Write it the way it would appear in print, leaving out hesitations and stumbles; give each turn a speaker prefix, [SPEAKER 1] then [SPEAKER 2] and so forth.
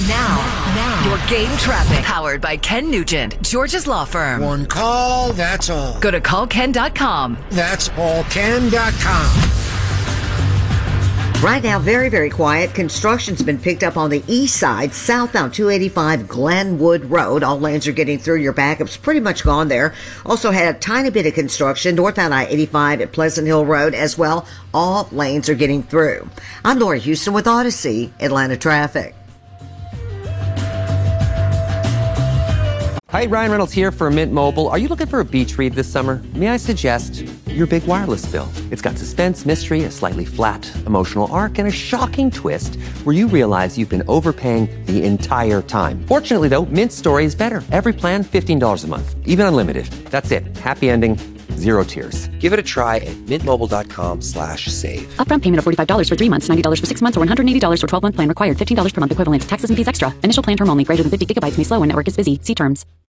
[SPEAKER 1] Now, your game traffic powered by Ken Nugent, George's law firm.
[SPEAKER 2] One call, that's all.
[SPEAKER 1] Go to callken.com.
[SPEAKER 2] That's allken.com.
[SPEAKER 3] Right now, very, very quiet. Construction's been picked up on the east side, southbound 285 Glenwood Road. All lanes are getting through. Your backup's pretty much gone there. Also had a tiny bit of construction northbound I-85 at Pleasant Hill Road as well. All lanes are getting through. I'm Laura Houston with Odyssey, Atlanta Traffic.
[SPEAKER 4] Hi, Ryan Reynolds here for Mint Mobile. Are you looking for a beach read this summer? May I suggest your big wireless bill? It's got suspense, mystery, a slightly flat emotional arc, and a shocking twist where you realize you've been overpaying the entire time. Fortunately, though, Mint's story is better. Every plan, $15 a month, even unlimited. That's it. Happy ending. Zero tears. Give it a try at mintmobile.com/save.
[SPEAKER 5] Upfront payment of $45 for 3 months, $90 for 6 months, or $180 for 12-month plan required. $15 per month equivalent. Taxes and fees extra. Initial plan term only. Greater than 50 gigabytes may slow when network is busy. See terms.